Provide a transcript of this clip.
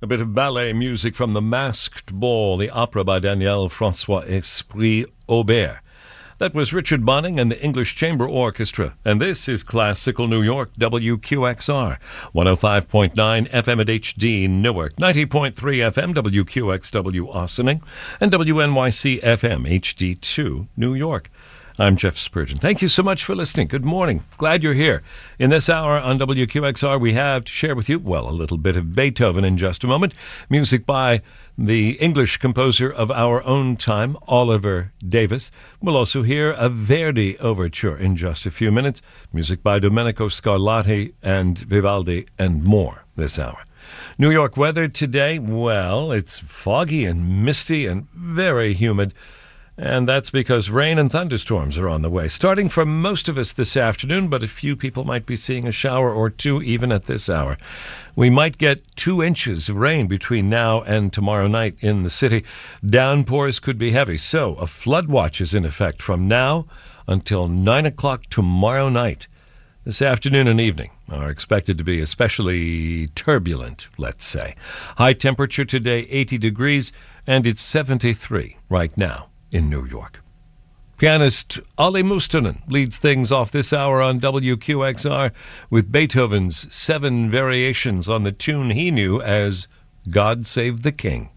A bit of ballet music from The Masked Ball, the opera by Daniel Francois Esprit Aubert. That was Richard Bonning and the English Chamber Orchestra. And this is Classical New York, WQXR, 105.9 FM at HD Newark, 90.3 FM WQXW Ossining, and WNYC FM HD2 New York. I'm Jeff Spurgeon. Thank you so much for listening. Good morning. Glad you're here. In this hour on WQXR, we have to share with you, well, a little bit of Beethoven in just a moment. Music by the English composer of our own time, Oliver Davis. We'll also hear a Verdi overture in just a few minutes. Music by Domenico Scarlatti and Vivaldi and more this hour. New York weather today, well, it's foggy and misty and very humid. And that's because rain and thunderstorms are on the way, starting for most of us this afternoon, but a few people might be seeing a shower or two even at this hour. We might get 2 inches of rain between now and tomorrow night in the city. Downpours could be heavy, so a flood watch is in effect from now until 9 o'clock tomorrow night. This afternoon and evening are expected to be especially turbulent, let's say. High temperature today, 80 degrees, and it's 73 right now in New York. Pianist Olli Mustonen leads things off this hour on WQXR with Beethoven's 7 variations on the tune he knew as God Save the King.